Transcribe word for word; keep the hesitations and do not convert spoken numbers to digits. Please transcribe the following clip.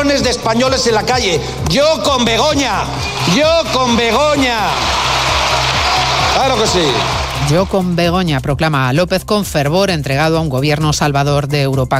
millones de españoles en la calle. Yo con Begoña, yo con Begoña. Claro que sí. Yo con Begoña, proclama López con fervor, entregado a un gobierno salvador de Europa.